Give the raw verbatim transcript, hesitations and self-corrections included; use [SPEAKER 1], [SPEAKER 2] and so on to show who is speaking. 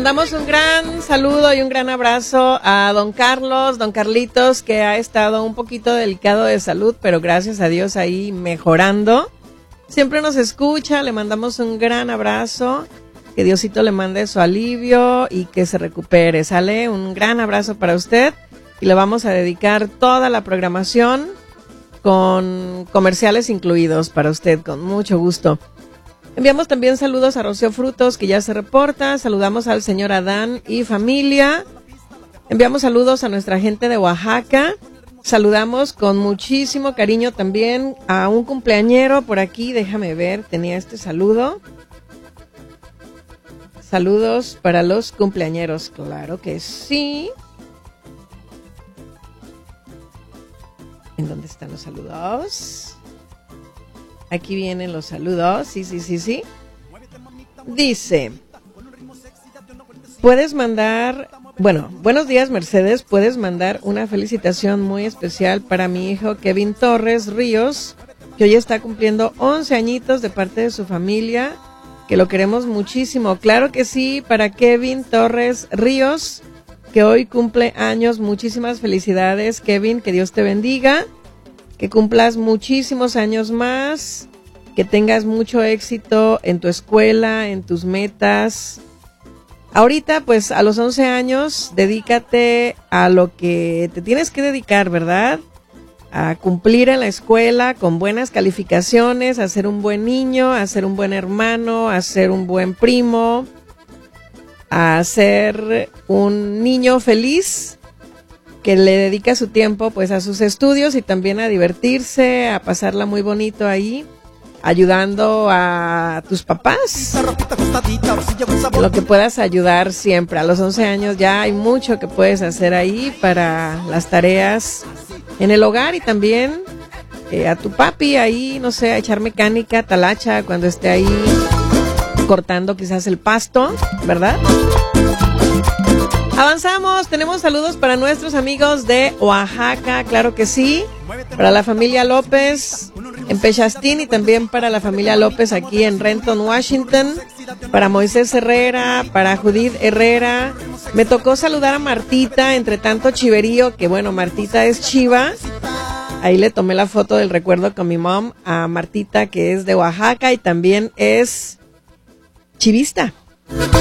[SPEAKER 1] mandamos un gran saludo y un gran abrazo a don Carlos, don Carlitos, que ha estado un poquito delicado de salud, pero gracias a Dios ahí mejorando. Siempre nos escucha, le mandamos un gran abrazo, que Diosito le mande su alivio y que se recupere. Sale un gran abrazo para usted y le vamos a dedicar toda la programación con comerciales incluidos para usted, con mucho gusto. Enviamos también saludos a Rocío Frutos, que ya se reporta. Saludamos al señor Adán y familia. Enviamos saludos a nuestra gente de Oaxaca. Saludamos con muchísimo cariño también a un cumpleañero por aquí. Déjame ver, tenía este saludo. Saludos para los cumpleañeros, claro que sí. ¿En dónde están los saludos? Aquí vienen los saludos, sí, sí, sí, sí. Dice, puedes mandar, bueno, buenos días Mercedes, puedes mandar una felicitación muy especial para mi hijo Kevin Torres Ríos, que hoy está cumpliendo once añitos de parte de su familia, que lo queremos muchísimo. Claro que sí, para Kevin Torres Ríos, que hoy cumple años, muchísimas felicidades Kevin, que Dios te bendiga. Que cumplas muchísimos años más, que tengas mucho éxito en tu escuela, en tus metas. Ahorita, pues, a los once años, dedícate a lo que te tienes que dedicar, ¿verdad? A cumplir en la escuela con buenas calificaciones, a ser un buen niño, a ser un buen hermano, a ser un buen primo, a ser un niño feliz, que le dedica su tiempo pues a sus estudios y también a divertirse, a pasarla muy bonito ahí, ayudando a tus papás, lo que puedas ayudar siempre. A los once años ya hay mucho que puedes hacer ahí para las tareas en el hogar y también eh, a tu papi ahí, no sé, a echar mecánica, talacha, cuando esté ahí cortando quizás el pasto, ¿verdad? Avanzamos, tenemos saludos para nuestros amigos de Oaxaca, claro que sí, para la familia López en Pechastín y también para la familia López aquí en Renton, Washington, para Moisés Herrera, para Judith Herrera. Me tocó saludar a Martita, entre tanto chiverío, que bueno, Martita es chiva. Ahí le tomé la foto del recuerdo con mi mom a Martita, que es de Oaxaca y también es chivista.